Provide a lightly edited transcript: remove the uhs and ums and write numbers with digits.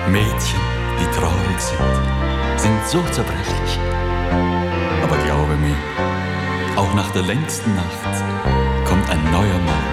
Mädchen, die traurig sind so zerbrechlich. Aber glaube mir, auch nach der längsten Nacht kommt ein neuer Morgen.